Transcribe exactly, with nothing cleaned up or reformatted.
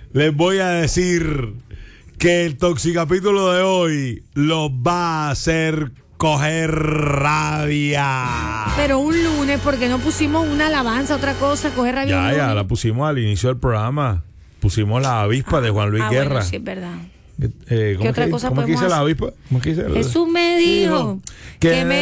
les voy a decir que el toxicapítulo de hoy los va a hacer coger rabia. Pero un lunes, porque no pusimos una alabanza, otra cosa, coger rabia. Ya, un ya, lunes? la pusimos al inicio del programa. Pusimos la avispa ah, de Juan Luis ah, Guerra. Bueno, sí, es verdad. Eh, ¿Cómo ¿Qué otra que, cosa ¿cómo que dice podemos la hacer? avispa? ¿Cómo que dice? Jesús me dijo que que me